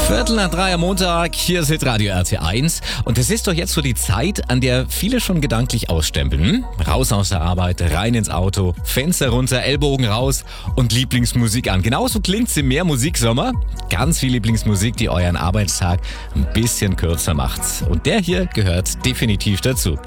2:15 am Montag, hier ist Radio RT1 und es ist doch jetzt so die Zeit, an der viele schon gedanklich ausstempeln. Raus aus der Arbeit, rein ins Auto, Fenster runter, Ellbogen raus und Lieblingsmusik an. Genauso klingt's im Mehr Musiksommer. Ganz viel Lieblingsmusik, die euren Arbeitstag ein bisschen kürzer macht. Und der hier gehört definitiv dazu.